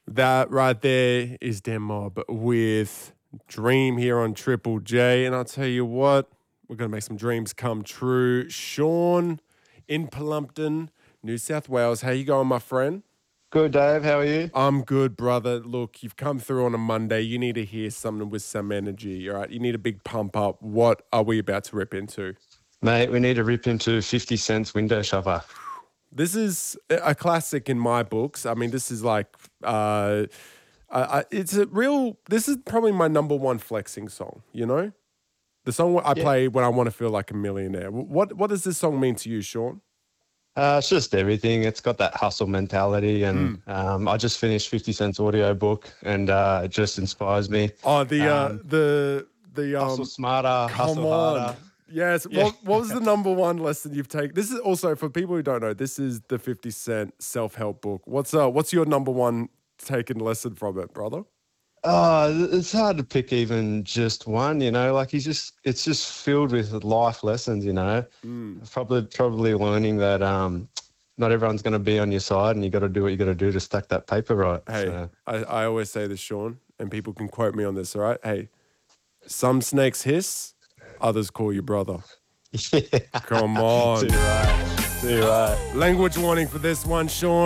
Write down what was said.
That right there is Dan Mob with Dream here on Triple J. And I'll tell you what, we're going to make some dreams come true. Sean in Plumpton, New South Wales. How you going, my friend? Good, Dave. How are you? I'm good, brother. Look, you've come through on a Monday. You need to hear something with some energy, all right? You need a big pump up. What are we about to rip into? Mate, we need to rip into 50 Cent's Window Shopper. This is a classic in my books. I mean, this is like, it's a real, this is probably my number one flexing song, you know? The song I play when I want to feel like a millionaire. What does this song mean to you, Sean? It's just everything. It's got that hustle mentality. And I just finished 50 Cent's audio book and it just inspires me. Oh, the hustle smarter, hustle harder. Yes. Yeah. What was the number one lesson you've taken? This is also, for people who don't know, this is the 50 Cent self-help book. What's your number one taken lesson from it, brother? It's hard to pick even just one, you know, like it's just filled with life lessons, you know. Probably learning that not everyone's going to be on your side and you got to do what you got to do to stack that paper right. Hey, so. I always say this, Sean, and people can quote me on this, all right? Hey, some snakes hiss, others call you brother. Yeah. Come on. Too right. Language warning for this one, Sean.